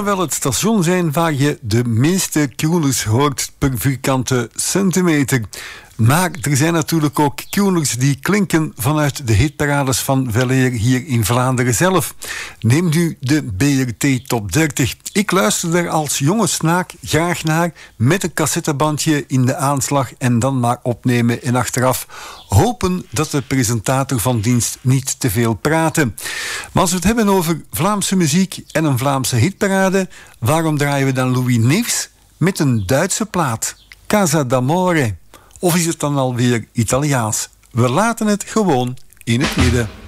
wel het station zijn waar je de minste crooners hoort per vierkante centimeter. Maar er zijn natuurlijk ook crooners die klinken vanuit de hitparades van weleer hier in Vlaanderen zelf. Neem nu de BRT Top 30. Ik luister er als jonge snaak graag naar met een cassettebandje in de aanslag en dan maar opnemen en achteraf hopen dat de presentator van dienst niet te veel praten. Maar als we het hebben over Vlaamse muziek en een Vlaamse hitparade, waarom draaien we dan Louis Neefs met een Duitse plaat? Casa d'Amore. Of is het dan alweer Italiaans? We laten het gewoon in het midden.